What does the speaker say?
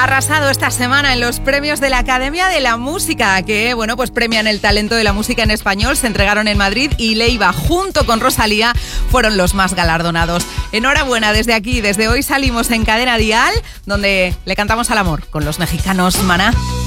arrasado esta semana en los premios de la Academia de la Música, que, bueno, pues premian el talento de la música en español. Se entregaron en Madrid y Leiva, junto con Rosalía, fueron los más galardonados. Enhorabuena desde aquí. Desde hoy salimos en Cadena Dial, donde le cantamos al amor con los mexicanos Maná.